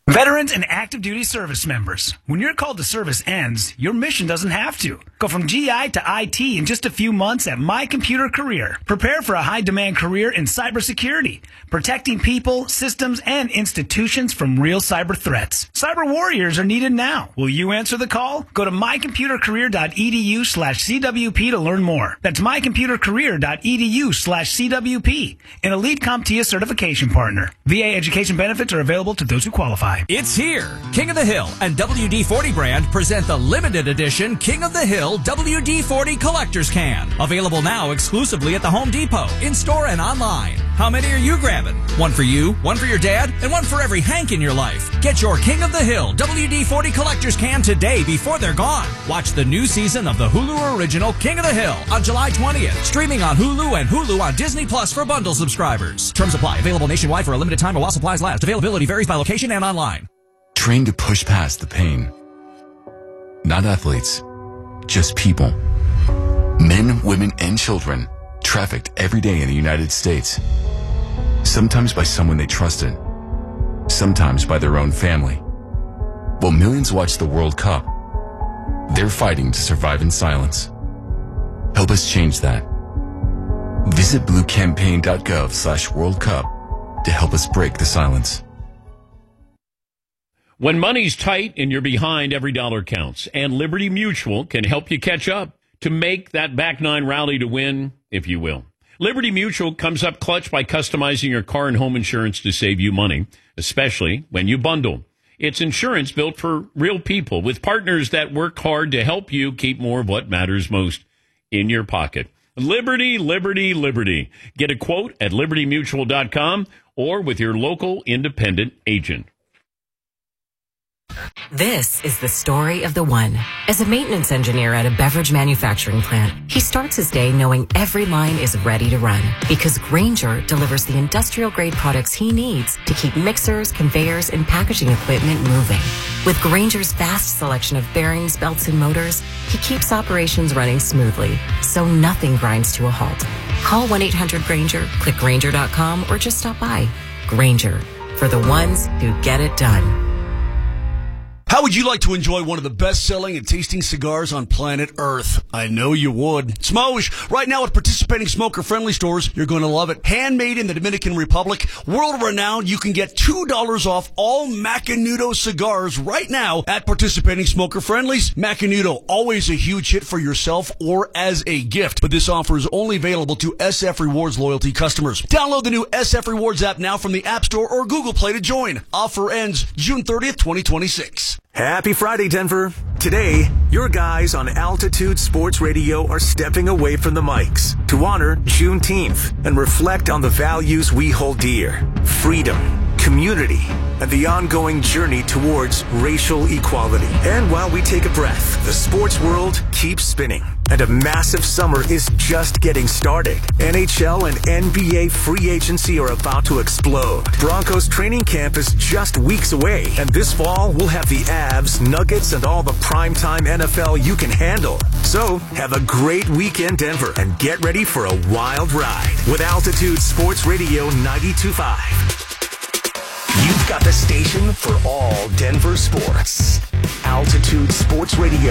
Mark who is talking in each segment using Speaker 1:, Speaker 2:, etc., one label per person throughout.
Speaker 1: Veterans and active duty service members, when your call to service ends, your mission doesn't have to. Go from GI to IT in just a few months at My Computer Career. Prepare for a high-demand career in cybersecurity, protecting people, systems, and institutions from real cyber threats. Cyber warriors are needed now. Will you answer the call? Go to mycomputercareer.edu/CWP to learn more. That's mycomputercareer.edu/CWP, an elite CompTIA certification partner. VA education benefits are available to those who qualify.
Speaker 2: It's here. King of the Hill and WD-40 brand present the limited edition King of the Hill WD-40 Collector's Can. Available now exclusively at the Home Depot, in-store and online. How many are you grabbing? One for you, one for your dad, and one for every Hank in your life. Get your King of the Hill WD-40 Collector's Can today before they're gone. Watch the new season of the Hulu original King of the Hill on July 20th. Streaming on Hulu and Hulu on Disney Plus for bundle subscribers. Terms apply. Available nationwide for a limited time while supplies last. Availability varies by location and online.
Speaker 3: Train to push past the pain. Not athletes, just people. Men, women, and children trafficked every day in the United States. Sometimes by someone they trusted, sometimes by their own family. While millions watch the World Cup, they're fighting to survive in silence. Help us change that. Visit bluecampaign.gov/World Cup to help us break the silence.
Speaker 4: When money's tight and you're behind, every dollar counts. And Liberty Mutual can help you catch up to make that back nine rally to win, if you will. Liberty Mutual comes up clutch by customizing your car and home insurance to save you money, especially when you bundle. It's insurance built for real people with partners that work hard to help you keep more of what matters most in your pocket. Liberty, liberty, liberty. Get a quote at libertymutual.com or with your local independent agent.
Speaker 5: This is the story of the one. As a maintenance engineer at a beverage manufacturing plant, he starts his day knowing every line is ready to run because Grainger delivers the industrial-grade products he needs to keep mixers, conveyors, and packaging equipment moving. With Grainger's vast selection of bearings, belts, and motors, he keeps operations running smoothly, so nothing grinds to a halt. Call 1-800-GRAINGER, click Grainger.com, or just stop by. Grainger, for the ones who get it done.
Speaker 6: How would you like to enjoy one of the best-selling and tasting cigars on planet Earth? I know you would. Smosh! Right now at participating smoker-friendly stores, you're going to love it. Handmade in the Dominican Republic, world-renowned, you can get $2 off all Macanudo cigars right now at participating smoker-friendlies. Macanudo, always a huge hit for yourself or as a gift, but this offer is only available to SF Rewards loyalty customers. Download the new SF Rewards app now from the App Store or Google Play to join. Offer ends June 30th, 2026.
Speaker 7: Happy Friday, Denver. Today, your guys on Altitude Sports Radio are stepping away from the mics to honor Juneteenth and reflect on the values we hold dear: freedom, community, and the ongoing journey towards racial equality. And while we take a breath, the sports world keeps spinning, and a massive summer is just getting started. NHL and NBA free agency are about to explode. Broncos training camp is just weeks away, and this fall we'll have the Avs, Nuggets, and all the primetime NFL you can handle. So, have a great weekend, Denver, and get ready for a wild ride with Altitude Sports Radio 92.5. You've got the station for all Denver sports. Altitude Sports Radio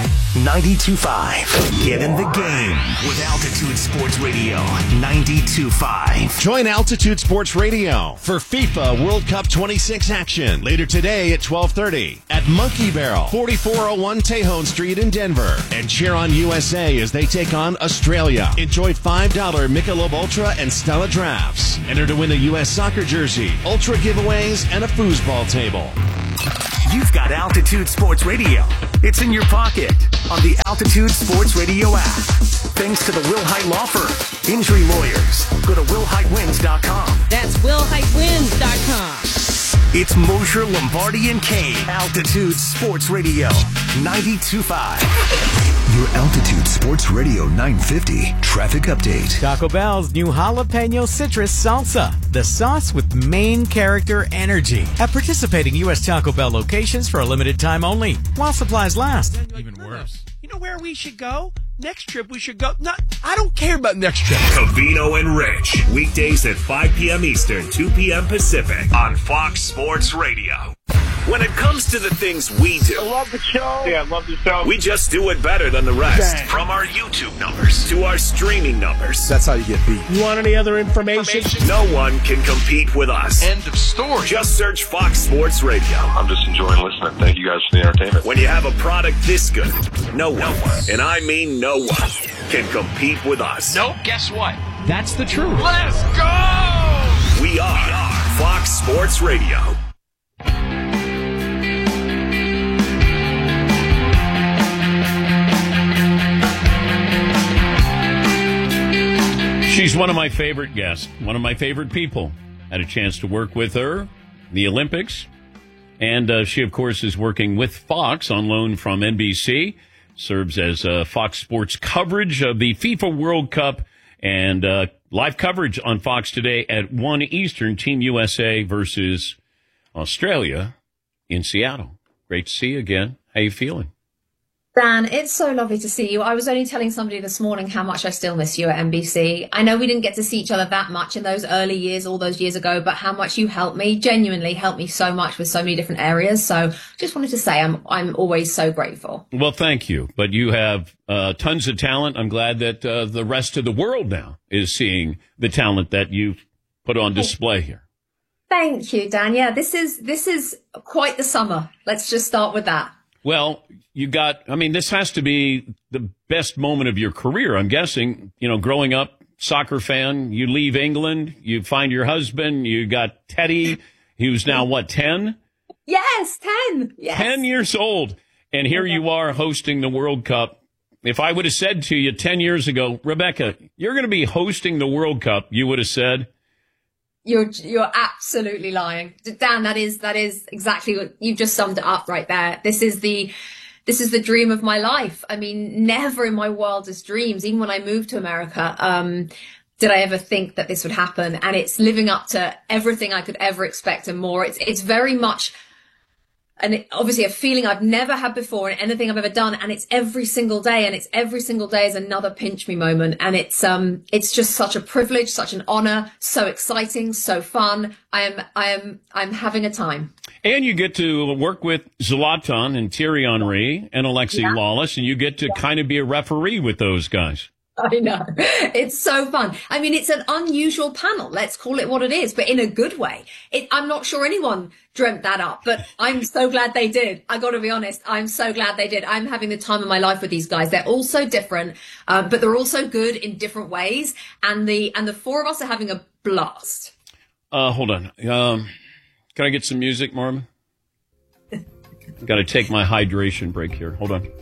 Speaker 7: 92.5. Get in the game with Altitude Sports Radio 92.5.
Speaker 8: Join Altitude Sports Radio for FIFA World Cup 26 action later today at 12:30 at Monkey Barrel, 4401 Tejon Street in Denver. And cheer on USA as they take on Australia. Enjoy $5 Michelob Ultra and Stella drafts. Enter to win a U.S. soccer jersey, Ultra giveaways, and a foosball table.
Speaker 7: You've got Altitude Sports Radio. It's in your pocket on the Altitude Sports Radio app. Thanks to the Will Height Law Firm. Injury lawyers. Go to willheightwins.com.
Speaker 9: That's willheightwins.com.
Speaker 7: It's Mosher, Lombardi, and Kane. Altitude Sports Radio 92.5.
Speaker 10: Your Altitude Sports Radio 950 traffic update.
Speaker 11: Taco Bell's new jalapeno citrus salsa. The sauce with main character energy. At participating U.S. Taco Bell locations for a limited time only, while supplies last.
Speaker 12: Even worse. You know where we should go? Next trip we should go. No, I don't care about next trip.
Speaker 13: Covino and Rich. Weekdays at 5 p.m. Eastern, 2 p.m. Pacific on Fox Sports Radio. When it comes to the things we do,
Speaker 14: I love the show. Yeah, I love the show.
Speaker 13: we just do it better than the rest.
Speaker 14: Dang.
Speaker 13: From our YouTube numbers to our streaming numbers.
Speaker 10: That's how you get beat.
Speaker 12: You want any other information?
Speaker 13: No one can compete with us.
Speaker 14: End of story.
Speaker 13: Just search Fox Sports Radio.
Speaker 15: I'm just enjoying listening. Thank you guys for the entertainment.
Speaker 13: When you have a product this good, no one, and I mean no one, can compete with us.
Speaker 12: Nope. Guess what?
Speaker 2: That's the truth.
Speaker 12: Let's go!
Speaker 13: We are Fox Sports Radio.
Speaker 4: She's one of my favorite guests, one of my favorite people. Had a chance to work with her, the Olympics. And she, of course, is working with Fox on loan from NBC, serves as Fox Sports coverage of the FIFA World Cup, and live coverage on Fox today at 1 Eastern, Team USA versus Australia in Seattle. Great to see you again. How you feeling?
Speaker 16: Dan, it's so lovely to see you. I was only telling somebody this morning how much I still miss you at NBC. I know we didn't get to see each other that much in those early years, all those years ago, but how much you helped me, genuinely helped me so much with so many different areas. So just wanted to say I'm always so grateful.
Speaker 4: Well, thank you. But you have tons of talent. I'm glad that the rest of the world now is seeing the talent that you've put on display here.
Speaker 16: Thank you, Dan. Yeah, this is quite the summer. Let's just start with that.
Speaker 4: Well, this has to be the best moment of your career, I'm guessing. You know, growing up, soccer fan, you leave England, you find your husband, you got Teddy, who's now, 10?
Speaker 16: Yes, 10. Yes.
Speaker 4: 10 years old. And here you are hosting the World Cup. If I would have said to you 10 years ago, Rebecca, you're going to be hosting the World Cup, you would have said,
Speaker 16: You're absolutely lying, Dan. That is exactly what you've just summed it up right there. This is the dream of my life. I mean, never in my wildest dreams, even when I moved to America, did I ever think that this would happen. And it's living up to everything I could ever expect and more. It's very much, and obviously a feeling I've never had before in anything I've ever done. And it's every single day, and it's every single day is another pinch me moment. And it's just such a privilege, such an honor, so exciting, so fun. I'm having a time.
Speaker 4: And you get to work with Zlatan and Thierry Henry and Alexi Lawless, and you get to kind of be a referee with those guys.
Speaker 16: I know. It's so fun. I mean, it's an unusual panel. Let's call it what it is, but in a good way. I'm not sure anyone dreamt that up, but I'm so glad they did. I got to be honest. I'm so glad they did. I'm having the time of my life with these guys. They're all so different, but they're also good in different ways. And the four of us are having a blast.
Speaker 4: Hold on. Can I get some music, Marvin? Got to take my hydration break here. Hold on.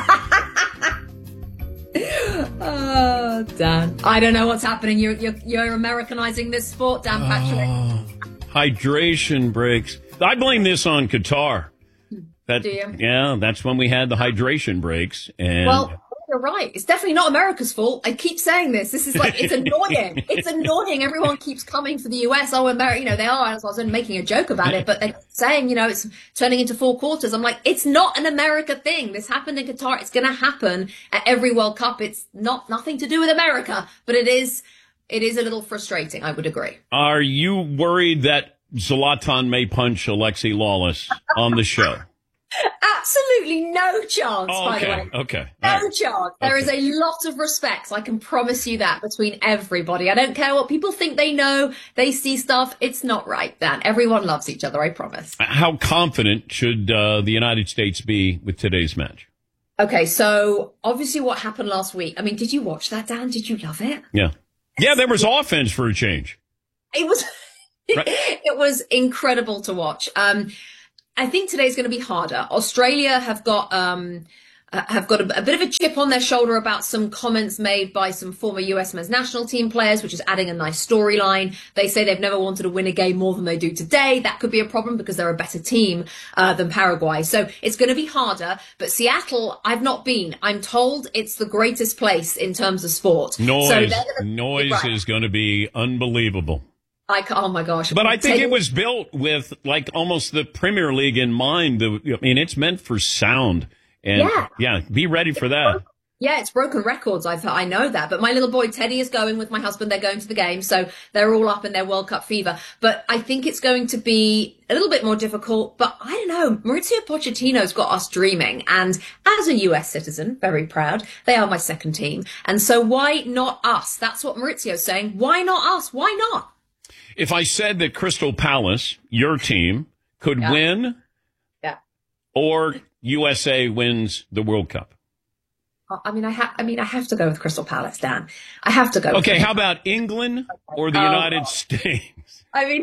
Speaker 16: Oh, Dan. I don't know what's happening. You're Americanizing this sport, Dan Patrick.
Speaker 4: Hydration breaks. I blame this on Qatar.
Speaker 16: Do you?
Speaker 4: Yeah, that's when we had the hydration breaks. And
Speaker 16: well, you're right. It's definitely not America's fault. I keep saying this. This is like, it's annoying. It's annoying. Everyone keeps coming for the US. Oh, America, they are. I was only making a joke about it, but they're saying, it's turning into 4 quarters. I'm like, it's not an America thing. This happened in Qatar. It's going to happen at every World Cup. It's nothing to do with America, but it is a little frustrating. I would agree.
Speaker 4: Are you worried that Zlatan may punch Alexi Lawless on the show?
Speaker 16: Absolutely no chance, by the way.
Speaker 4: Okay.
Speaker 16: No chance. There is a lot of respect, I can promise you that, between everybody. I don't care what people think they know. They see stuff. It's not right, Dan. Everyone loves each other, I promise.
Speaker 4: How confident should the United States be with today's match?
Speaker 16: Okay, so obviously what happened last week. I mean, did you watch that, Dan? Did you love it?
Speaker 4: Yeah. Yeah, there was offense for a change.
Speaker 16: It was, it was incredible to watch. I think today's going to be harder. Australia have got a bit of a chip on their shoulder about some comments made by some former US men's national team players, which is adding a nice storyline. They say they've never wanted to win a game more than they do today. That could be a problem because they're a better team than Paraguay. So it's going to be harder. But Seattle, I've not been. I'm told it's the greatest place in terms of sport.
Speaker 4: Noise is going to be unbelievable.
Speaker 16: Oh my gosh.
Speaker 4: But I think it was built with like almost the Premier League in mind. I mean, it's meant for sound. And yeah, be ready for that.
Speaker 16: Yeah, it's broken records. I know that. But my little boy Teddy is going with my husband. They're going to the game. So they're all up in their World Cup fever. But I think it's going to be a little bit more difficult. But I don't know. Maurizio Pochettino's got us dreaming. And as a US citizen, very proud, they are my second team. And so why not us? That's what Maurizio's saying. Why not us? Why not?
Speaker 4: If I said that Crystal Palace, your team, could win, or USA wins the World Cup.
Speaker 16: I mean, I have to go with Crystal Palace, Dan. I have to go.
Speaker 4: Okay, how about England or the United States?
Speaker 16: I mean,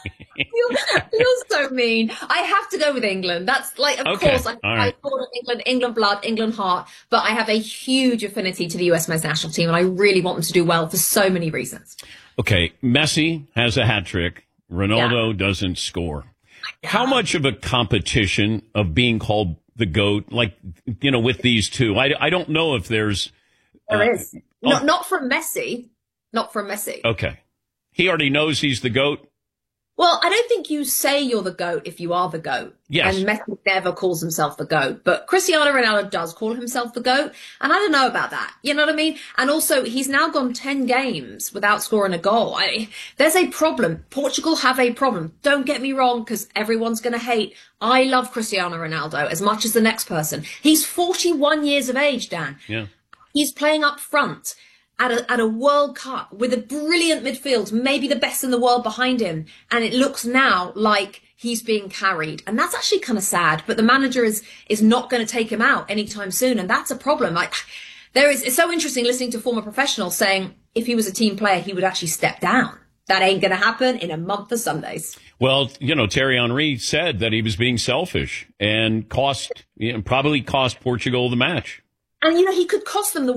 Speaker 16: you're so mean. I have to go with England. That's like, of course, I support England blood, England heart, but I have a huge affinity to the US men's national team, and I really want them to do well for so many reasons.
Speaker 4: Okay, Messi has a hat trick. Ronaldo doesn't score. How much of a competition of being called the GOAT, like, with these two? I don't know if there's...
Speaker 16: There is. Not from Messi. Not from Messi.
Speaker 4: Okay. He already knows he's the GOAT?
Speaker 16: Well, I don't think you say you're the GOAT if you are the GOAT.
Speaker 4: Yes.
Speaker 16: And Messi never calls himself the GOAT. But Cristiano Ronaldo does call himself the GOAT. And I don't know about that. You know what I mean? And also, he's now gone 10 games without scoring a goal. There's a problem. Portugal have a problem. Don't get me wrong, because everyone's going to hate. I love Cristiano Ronaldo as much as the next person. He's 41 years of age, Dan.
Speaker 4: Yeah.
Speaker 16: He's playing up front at a World Cup with a brilliant midfield, maybe the best in the world behind him. And it looks now like he's being carried. And that's actually kind of sad. But the manager is not going to take him out anytime soon. And that's a problem. It's so interesting listening to former professionals saying if he was a team player, he would actually step down. That ain't going to happen in a month of Sundays.
Speaker 4: Well, Thierry Henry said that he was being selfish and probably cost Portugal the match.
Speaker 16: And, he could cost them the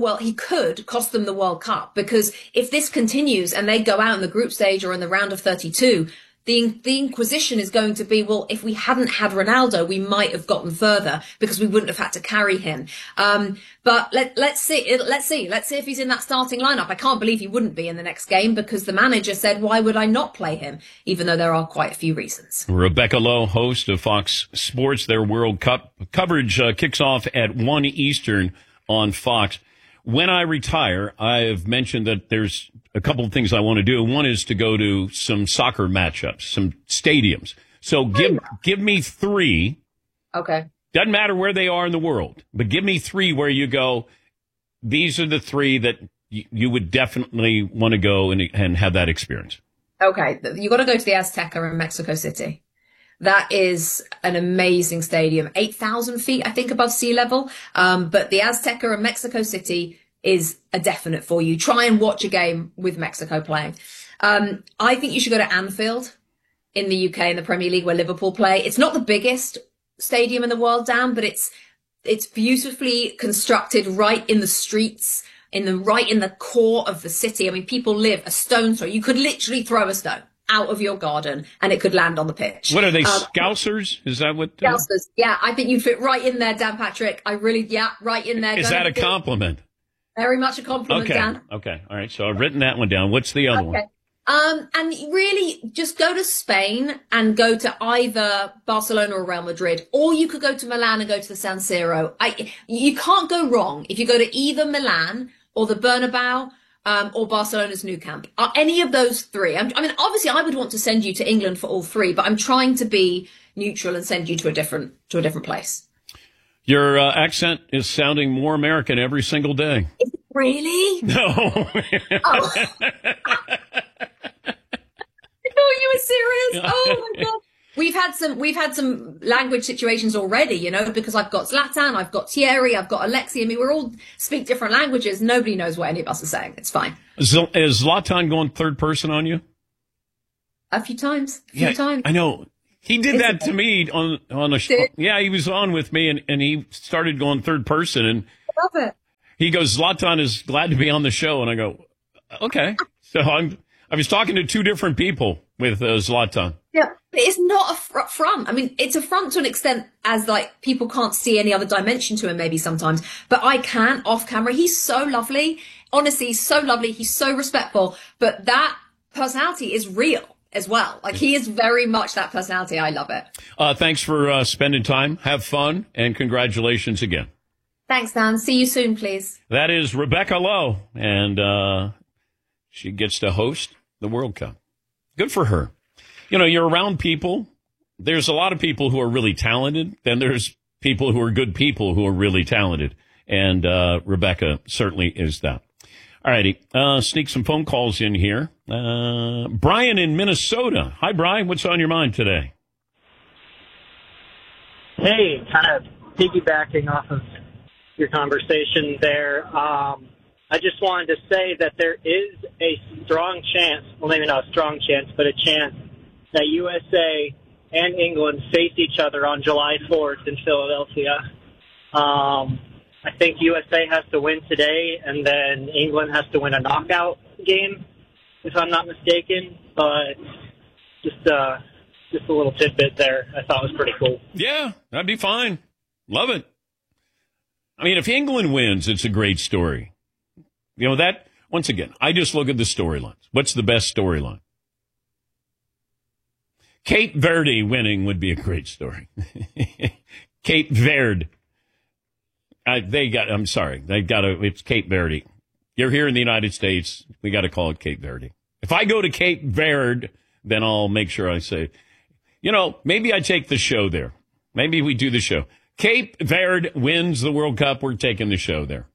Speaker 16: World Cup, because if this continues and they go out in the group stage or in the round of 32, the inquisition is going to be, well, if we hadn't had Ronaldo, we might have gotten further because we wouldn't have had to carry him. But let's see. Let's see if he's in that starting lineup. I can't believe he wouldn't be in the next game, because the manager said, why would I not play him? Even though there are quite a few reasons.
Speaker 4: Rebecca Lowe, host of Fox Sports, their World Cup coverage kicks off at 1 Eastern on Fox. When I retire, I've mentioned that there's a couple of things I want to do. One is to go to some soccer matchups, some stadiums. So give me 3.
Speaker 16: Okay.
Speaker 4: Doesn't matter where they are in the world, but give me 3 where you go, these are the 3 that you would definitely want to go and have that experience.
Speaker 16: Okay. You got to go to the Azteca in Mexico City. That is an amazing stadium, 8,000 feet, I think, above sea level. But the Azteca in Mexico City is a definite for you. Try and watch a game with Mexico playing. I think you should go to Anfield in the UK in the Premier League, where Liverpool play. It's not the biggest stadium in the world, Dan, but it's beautifully constructed right in the streets, in the core of the city. I mean, people live a stone's throw. You could literally throw a stone out of your garden and it could land on the pitch.
Speaker 4: What are they, Scousers? Is that what?
Speaker 16: Scousers. Yeah, I think you'd fit right in there, Dan Patrick. Right in there.
Speaker 4: Is that a compliment?
Speaker 16: Very much a compliment, Dan.
Speaker 4: Okay. All right. So I've written that one down. What's the other one?
Speaker 16: And really just go to Spain and go to either Barcelona or Real Madrid, or you could go to Milan and go to the San Siro. You can't go wrong if you go to either Milan or the Bernabeu, or Barcelona's Nou Camp. Any of those 3. I mean, obviously I would want to send you to England for all 3, but I'm trying to be neutral and send you to a different place.
Speaker 4: Your accent is sounding more American every single day.
Speaker 16: Is it really?
Speaker 4: No.
Speaker 16: Oh. You were serious? Oh my God. We've had some language situations already, because I've got Zlatan, I've got Thierry, I've got Alexi. I mean, we all speak different languages. Nobody knows what any of us are saying. It's fine.
Speaker 4: Is Zlatan going third person on you?
Speaker 16: A few times.
Speaker 4: I know. He did that to me on a show. Yeah, he was on with me and he started going third person, and
Speaker 16: I love it.
Speaker 4: He goes, Zlatan is glad to be on the show, and I go, okay. So I was talking to 2 different people with Zlatan.
Speaker 16: Yeah, but it's not a front. I mean, it's a front to an extent, as people can't see any other dimension to him maybe sometimes, but I can off camera. He's so lovely. Honestly, he's so lovely. He's so respectful, but that personality is real as well. He is very much that personality. I love it.
Speaker 4: Thanks for spending time. Have fun, and congratulations again.
Speaker 16: Thanks, Dan. See you soon, please.
Speaker 4: That is Rebecca Lowe, and she gets to host the World Cup. Good for her. You know, you're around people. There's a lot of people who are really talented. Then there's people who are good people who are really talented. And Rebecca certainly is that. All righty. Sneak some phone calls in here. Brian in Minnesota. Hi, Brian. What's on your mind today?
Speaker 17: Hey, kind of piggybacking off of your conversation there. I just wanted to say that there is a strong chance, well, maybe not a strong chance, but a chance that USA and England face each other on July 4th in Philadelphia. I think USA has to win today, and then England has to win a knockout game, if I'm not mistaken. But just a little tidbit there I thought was pretty cool.
Speaker 4: Yeah, that'd be fine. Love it. I mean, if England wins, it's a great story. You know, that, once again, I just look at the storylines. What's the best storyline? Cape Verde winning would be a great story. Cape Verde. It's Cape Verde. You're here in the United States. We got to call it Cape Verde. If I go to Cape Verde, then I'll make sure I say, you know, maybe I take the show there. Maybe we do the show. Cape Verde wins the World Cup. We're taking the show there.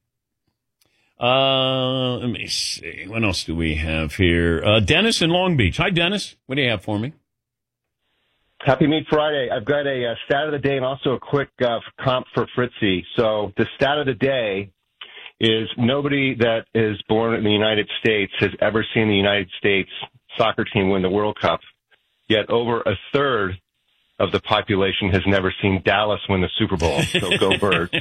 Speaker 4: Let me see. What else do we have here? Dennis in Long Beach. Hi, Dennis. What do you have for me?
Speaker 18: Happy Meat Friday. I've got a stat of the day and also a quick comp for Fritzy. So the stat of the day is nobody that is born in the United States has ever seen the United States soccer team win the World Cup. Yet over a third of the population has never seen Dallas win the Super Bowl. So go Birds.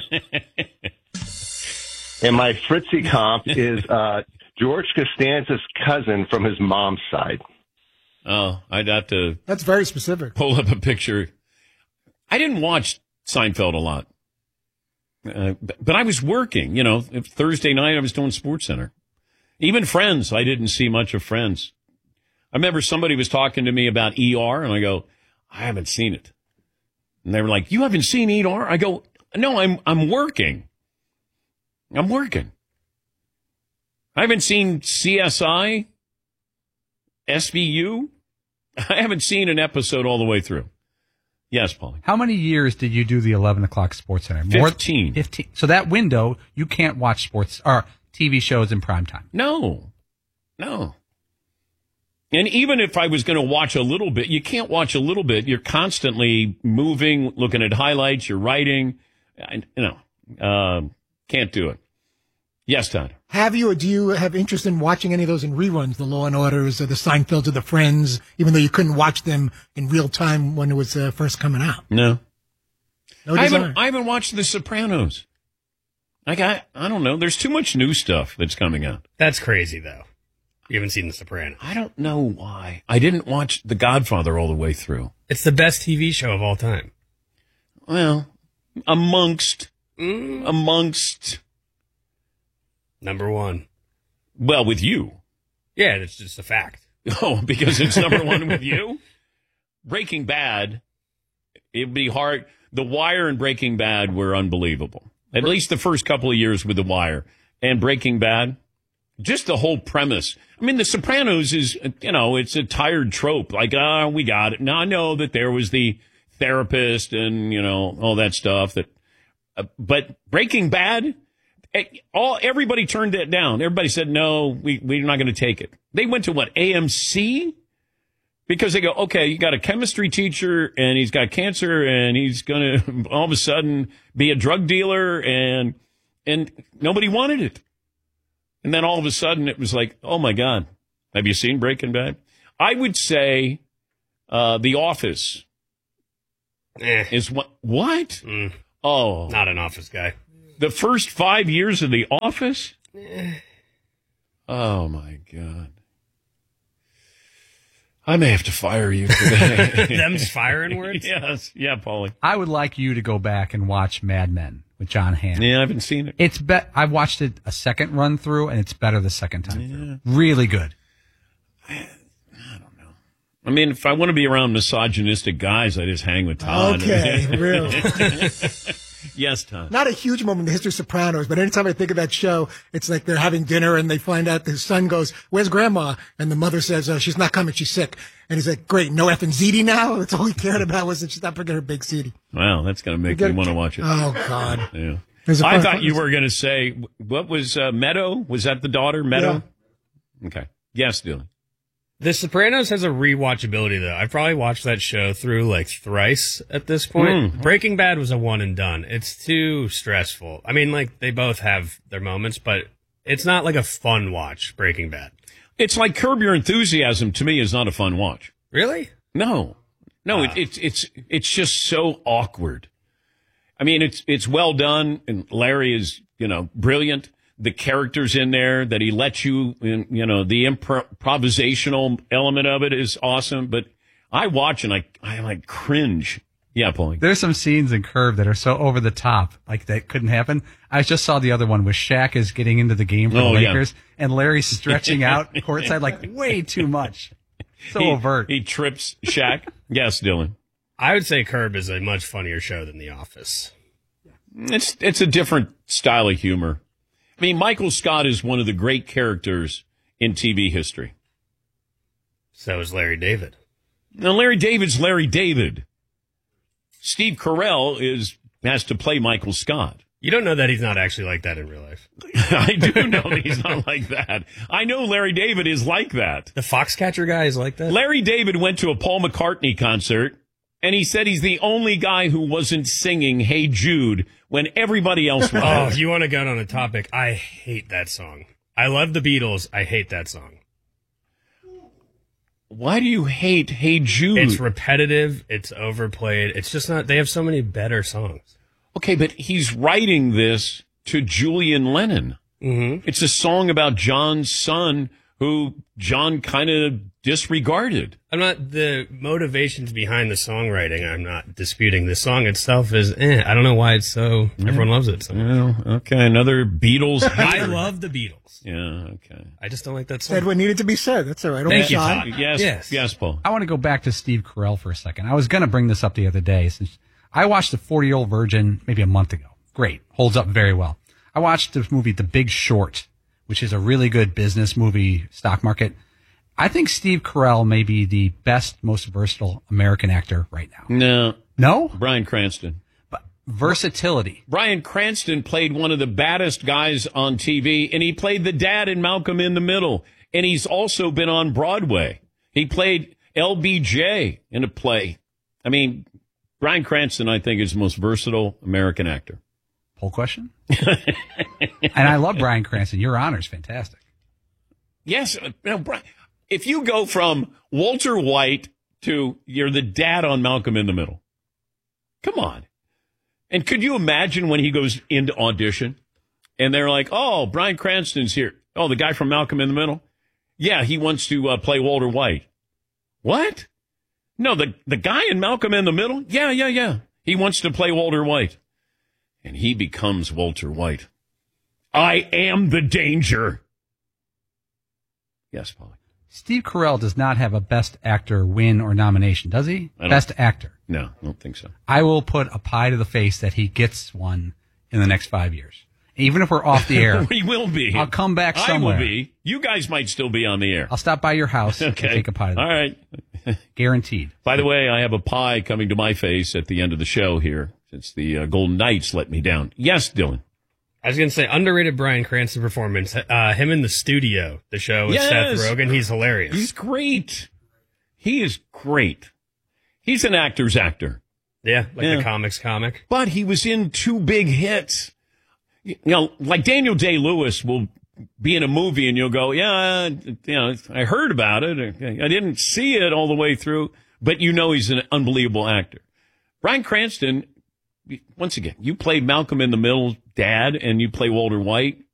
Speaker 18: And my Fritzy comp is George Costanza's cousin from his mom's side.
Speaker 4: Oh, I'd have to...
Speaker 19: That's very specific.
Speaker 4: Pull up a picture. I didn't watch Seinfeld a lot. But I was working, you know. Thursday night I was doing SportsCenter. Even Friends, I didn't see much of Friends. I remember somebody was talking to me about ER, and I go, I haven't seen it. And they were like, you haven't seen ER? I go, no, I'm working. I'm working. I haven't seen CSI, SVU. I haven't seen an episode all the way through. Yes, Paulie.
Speaker 20: How many years did you do the 11 o'clock Sports Center?
Speaker 4: 15.
Speaker 20: 15. So that window, you can't watch sports or TV shows in prime time.
Speaker 4: No. And even if I was going to watch a little bit, you can't watch a little bit. You're constantly moving, looking at highlights, you're writing. Can't do it. Yes, Todd.
Speaker 19: Have you or do you have interest in watching any of those in reruns, the Law and Orders or the Seinfelds or the Friends, even though you couldn't watch them in real time when it was first coming out?
Speaker 4: No.
Speaker 19: I
Speaker 4: haven't watched The Sopranos. Like, I don't know. There's too much new stuff that's coming out.
Speaker 21: That's crazy, though. You haven't seen The Sopranos.
Speaker 4: I don't know why. I didn't watch The Godfather all the way through.
Speaker 21: It's the best TV show of all time.
Speaker 4: Well, amongst
Speaker 21: number one.
Speaker 4: Well, with you.
Speaker 21: Yeah, it's just a fact.
Speaker 4: Oh, because it's number one with you? Breaking Bad, it'd be hard. The Wire and Breaking Bad were unbelievable. At least the first couple of years with The Wire. And Breaking Bad, just the whole premise. I mean, The Sopranos is, it's a tired trope. Like, we got it. Now, I know that there was the therapist and, all that stuff. But Breaking Bad, everybody turned that down. Everybody said, no, we're not going to take it. They went to what, AMC? Because they go, okay, you got a chemistry teacher and he's got cancer and he's going to all of a sudden be a drug dealer and nobody wanted it. And then all of a sudden it was like, oh my God, have you seen Breaking Bad? I would say The Office is what? Oh.
Speaker 21: Not an Office guy.
Speaker 4: The first 5 years of The Office? Oh my God. I may have to fire you today.
Speaker 21: Them's firing words?
Speaker 4: Yes. Yeah, Paulie.
Speaker 20: I would like you to go back and watch Mad Men with John Hamm.
Speaker 4: Yeah, I haven't seen it.
Speaker 20: I've watched it a second run through, and it's better the second time through. Really good.
Speaker 4: I don't know. I mean, if I want to be around misogynistic guys, I just hang with Todd.
Speaker 19: Okay, really.
Speaker 4: Yes, Tom.
Speaker 19: Not a huge moment in the history of Sopranos, but anytime I think of that show, it's like they're having dinner and they find out his son goes, "Where's Grandma?" And the mother says, "She's not coming. She's sick." And he's like, "Great, no effing ziti now." That's all he cared about was that she's not bringing her big ziti.
Speaker 4: Wow, that's going to make me want to watch it.
Speaker 19: Oh God.
Speaker 4: Yeah. I thought you were going to say, what was Meadow? Was that the daughter, Meadow? Yeah. Okay. Yes, Dylan.
Speaker 21: The Sopranos has a rewatchability, though. I've probably watched that show through like thrice at this point. Breaking Bad was a one and done. It's too stressful. I mean, like, they both have their moments, but it's not like a fun watch, Breaking Bad.
Speaker 4: It's like Curb Your Enthusiasm, to me, is not a fun watch.
Speaker 21: Really?
Speaker 4: No. It's just so awkward. I mean, it's well done, and Larry is, brilliant. The characters in there that he lets you, the improvisational element of it is awesome. But I watch and I like cringe. Yeah, Paulie.
Speaker 20: There's some scenes in Curb that are so over the top, like that couldn't happen. I just saw the other one where Shaq is getting into the game for the Lakers, and Larry's stretching out courtside like way too much. So overt.
Speaker 4: He trips Shaq. Yes, Dylan.
Speaker 21: I would say Curb is a much funnier show than The Office.
Speaker 4: It's a different style of humor. I mean, Michael Scott is one of the great characters in TV history.
Speaker 21: So is Larry David.
Speaker 4: Now, Larry David's Larry David. Steve Carell has to play Michael Scott.
Speaker 21: You don't know that he's not actually like that in real life.
Speaker 4: I do know that he's not like that. I know Larry David is like that.
Speaker 21: The Foxcatcher guy is like that?
Speaker 4: Larry David went to a Paul McCartney concert, and he said he's the only guy who wasn't singing Hey Jude when everybody else was.
Speaker 21: Oh, if you want to go on a topic, I hate that song. I love the Beatles. I hate that song.
Speaker 4: Why do you hate Hey Jude?
Speaker 21: It's repetitive. It's overplayed. It's just not. They have so many better songs.
Speaker 4: Okay, but he's writing this to Julian Lennon.
Speaker 21: Mm-hmm.
Speaker 4: It's a song about John's son who John kind of disregarded.
Speaker 21: The motivations behind the songwriting, I'm not disputing. The song itself is, I don't know why it's so, everyone loves it. So.
Speaker 4: Well, okay, another Beatles hater.
Speaker 21: I love the Beatles.
Speaker 4: Yeah, okay.
Speaker 21: I just don't like that song.
Speaker 19: Said what needed to be said. That's all right.
Speaker 21: Thank you,
Speaker 19: Todd.
Speaker 4: Yes, Paul.
Speaker 20: I want to go back to Steve Carell for a second. I was going to bring this up the other day. Since I watched The 40-Year-Old Virgin maybe a month ago. Great. Holds up very well. I watched the movie The Big Short, which is a really good business movie, stock market. I think Steve Carell may be the best, most versatile American actor right now. No?
Speaker 4: Bryan Cranston.
Speaker 20: But versatility.
Speaker 4: Bryan Cranston played one of the baddest guys on TV, and he played the dad in Malcolm in the Middle. And he's also been on Broadway. He played LBJ in a play. I mean, Bryan Cranston, I think, is the most versatile American actor.
Speaker 20: Poll question? And I love Bryan Cranston. Your Honor's fantastic.
Speaker 4: Yes. If you go from Walter White to you're the dad on Malcolm in the Middle, come on. And could you imagine when he goes into audition and they're like, oh, Bryan Cranston's here. Oh, the guy from Malcolm in the Middle? Yeah, he wants to play Walter White. What? No, the guy in Malcolm in the Middle? Yeah. He wants to play Walter White. And he becomes Walter White. I am the danger. Yes, Paulie.
Speaker 20: Steve Carell does not have a Best Actor win or nomination, does he? Best Actor.
Speaker 4: No, I don't think so.
Speaker 20: I will put a pie to the face that he gets one in the next 5 years. Even if we're off the air.
Speaker 4: We will be.
Speaker 20: I'll come back somewhere.
Speaker 4: I will be. You guys might still be on the air.
Speaker 20: I'll stop by your house and take a pie to the face.
Speaker 4: All right.
Speaker 20: Guaranteed.
Speaker 4: By the way, I have a pie coming to my face at the end of the show here, since the Golden Knights let me down. Yes, Dylan.
Speaker 21: I was going to say, underrated Bryan Cranston performance. Him in the studio, the show with Seth Rogen. He's hilarious.
Speaker 4: He's great. He is great. He's an actor's actor.
Speaker 21: Yeah, the comics comic.
Speaker 4: But he was in 2 big hits. You know, like Daniel Day-Lewis will be in a movie and you'll go, I heard about it. I didn't see it all the way through, but you know he's an unbelievable actor. Bryan Cranston, once again, you played Malcolm in the Middle dad and you play Walter White.